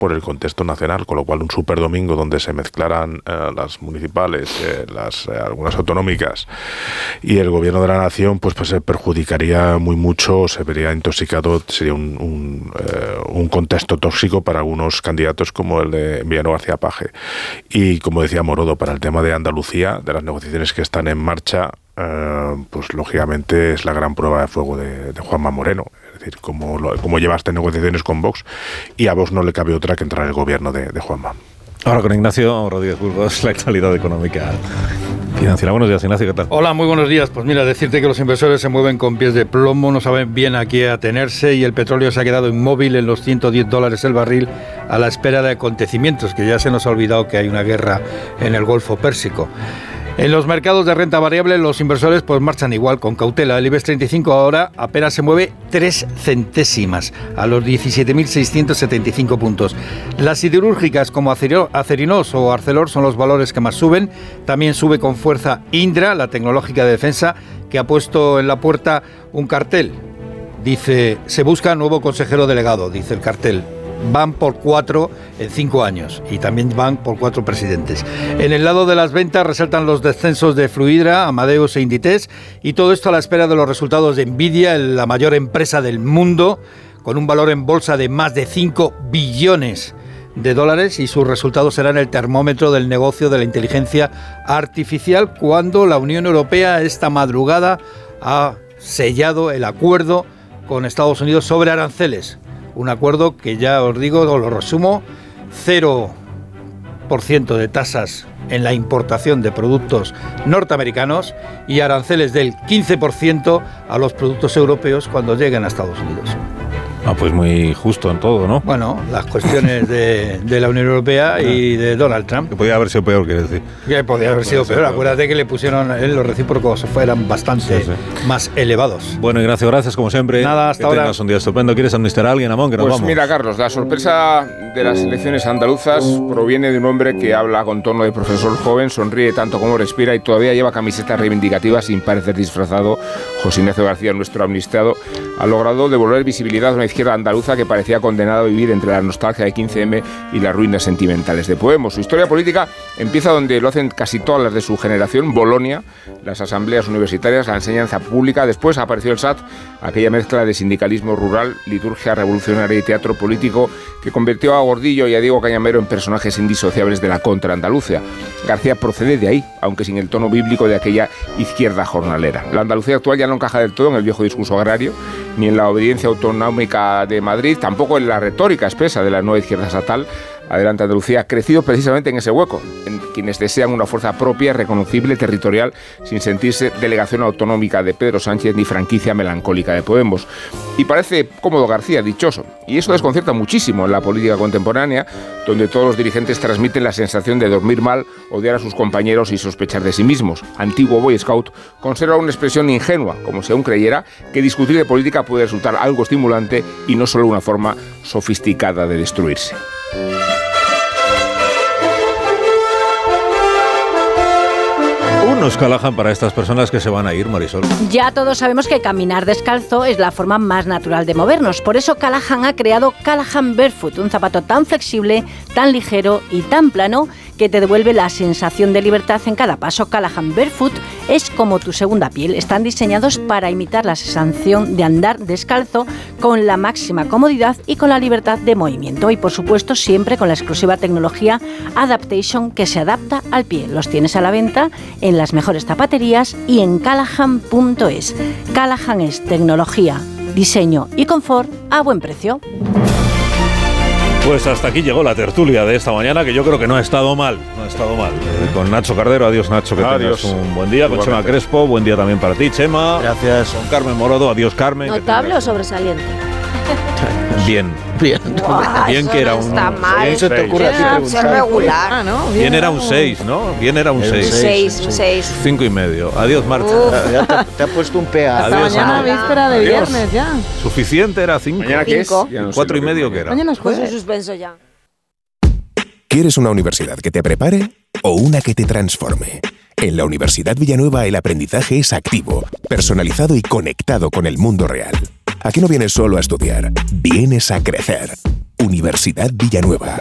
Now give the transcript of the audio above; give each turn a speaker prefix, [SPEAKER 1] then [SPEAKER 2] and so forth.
[SPEAKER 1] por el contexto nacional, con lo cual un superdomingo donde se mezclaran las municipales, algunas autonómicas y el gobierno de la nación, pues se perjudicaría muy mucho, se vería intoxicado, sería un contexto tóxico para algunos candidatos como el de Emiliano García Paje. Y como decía Morodo, para el tema de Andalucía, de las negociaciones que están en marcha, pues lógicamente es la gran prueba de fuego de Juanma Moreno. Es decir, cómo llevaste negociaciones con Vox, y a Vox no le cabe otra que entrar en el gobierno de Juanma.
[SPEAKER 2] Ahora con Ignacio Rodríguez Burgos, la actualidad económica financiera. Buenos días, Ignacio, ¿qué tal?
[SPEAKER 3] Hola, muy buenos días. Pues mira, decirte que los inversores se mueven con pies de plomo, no saben bien a qué atenerse, y el petróleo se ha quedado inmóvil en los $110 el barril a la espera de acontecimientos, que ya se nos ha olvidado que hay una guerra en el Golfo Pérsico. En los mercados de renta variable los inversores pues marchan igual, con cautela. El IBEX 35 ahora apenas se mueve 3 centésimas a los 17.675 puntos. Las siderúrgicas como Acerinos o Arcelor son los valores que más suben. También sube con fuerza Indra, la tecnológica de defensa, que ha puesto en la puerta un cartel. Dice, se busca nuevo consejero delegado, dice el cartel. Van por 4 en 5 años y también van por 4 presidentes. En el lado de las ventas resaltan los descensos de Fluidra, Amadeus e Inditex, y todo esto a la espera de los resultados de Nvidia, la mayor empresa del mundo, con un valor en bolsa de más de 5 billones de dólares, y sus resultados serán el termómetro del negocio de la inteligencia artificial, cuando la Unión Europea esta madrugada ha sellado el acuerdo con Estados Unidos sobre aranceles. Un acuerdo que ya os digo, os lo resumo: 0% de tasas en la importación de productos norteamericanos y aranceles del 15% a los productos europeos cuando lleguen a Estados Unidos.
[SPEAKER 2] Ah, pues muy justo en todo, ¿no?
[SPEAKER 3] Bueno, las cuestiones de la Unión Europea y de Donald Trump.
[SPEAKER 2] Que podía haber sido peor, quiero decir.
[SPEAKER 3] Que podía haber sido peor. Acuérdate que le pusieron los recíprocos fueran bastante más elevados.
[SPEAKER 2] Bueno, Ignacio, gracias como siempre.
[SPEAKER 3] Nada, hasta ahora.
[SPEAKER 2] Que tengas un día estupendo. ¿Quieres amnistiar a alguien, Amón? Que nos
[SPEAKER 4] pues
[SPEAKER 2] vamos.
[SPEAKER 4] Mira, Carlos, la sorpresa de las elecciones andaluzas proviene de un hombre que habla con tono de profesor joven, sonríe tanto como respira y todavía lleva camisetas reivindicativas sin parecer disfrazado. José Ignacio García, nuestro amnistiado, ha logrado devolver visibilidad a una izquierda andaluza que parecía condenada a vivir entre la nostalgia de 15M y las ruinas sentimentales de Podemos. Su historia política empieza donde lo hacen casi todas las de su generación: Bolonia, las asambleas universitarias, la enseñanza pública. Después apareció el SAT, aquella mezcla de sindicalismo rural, liturgia revolucionaria y teatro político que convirtió a Gordillo y a Diego Cañamero en personajes indisociables de la contra-Andalucía. García procede de ahí, aunque sin el tono bíblico de aquella izquierda jornalera. La Andalucía actual ya no encaja del todo en el viejo discurso agrario, ni en la obediencia autonómica de Madrid, tampoco en la retórica espesa de la nueva izquierda estatal. Adelante Andalucía ha crecido precisamente en ese hueco, en quienes desean una fuerza propia, reconocible, territorial, sin sentirse delegación autonómica de Pedro Sánchez ni franquicia melancólica de Podemos. Y parece cómodo García, dichoso. Y eso desconcierta muchísimo en la política contemporánea, donde todos los dirigentes transmiten la sensación de dormir mal, odiar a sus compañeros y sospechar de sí mismos. Antiguo Boy Scout conserva una expresión ingenua, como si aún creyera que discutir de política puede resultar algo estimulante y no solo una forma sofisticada de destruirse.
[SPEAKER 2] Unos Callahan para estas personas que se van a ir, Marisol.
[SPEAKER 5] Ya todos sabemos que caminar descalzo es la forma más natural de movernos. Por eso Callahan ha creado Callahan Barefoot, un zapato tan flexible, tan ligero y tan plano que te devuelve la sensación de libertad en cada paso. Callahan Barefoot es como tu segunda piel. Están diseñados para imitar la sensación de andar descalzo con la máxima comodidad y con la libertad de movimiento. Y por supuesto siempre con la exclusiva tecnología Adaptation, que se adapta al pie. Los tienes a la venta en las mejores zapaterías y en Callahan.es. Callahan es tecnología, diseño y confort a buen precio.
[SPEAKER 2] Pues hasta aquí llegó la tertulia de esta mañana, que yo creo que no ha estado mal, con Nacho Cardero. Adiós, Nacho, que tengas un buen día. Con Chema Crespo, buen día también para ti, Chema.
[SPEAKER 6] Gracias.
[SPEAKER 2] Con Carmen Morodo, adiós, Carmen.
[SPEAKER 7] ¿Notable o sobresaliente?
[SPEAKER 2] Bien, que era un...
[SPEAKER 7] Está mal.
[SPEAKER 6] Bien se te ocurre a ti preguntar.
[SPEAKER 7] Regular, ¿no?
[SPEAKER 2] Bien era un 6, ¿no? Bien era un 6.
[SPEAKER 7] 6.
[SPEAKER 2] 5,5. Adiós, Marta.
[SPEAKER 6] Ya te ha puesto un PA.
[SPEAKER 7] Hasta mañana, víspera de viernes ya.
[SPEAKER 2] Suficiente era 5.
[SPEAKER 4] ¿Mañana qué es?
[SPEAKER 2] 4,5 que era.
[SPEAKER 7] Mañana es jueves. Suspenso ya.
[SPEAKER 8] ¿Quieres una universidad que te prepare o una que te transforme? En la Universidad Villanueva el aprendizaje es activo, personalizado y conectado con el mundo real. Aquí no vienes solo a estudiar, vienes a crecer. Universidad Villanueva.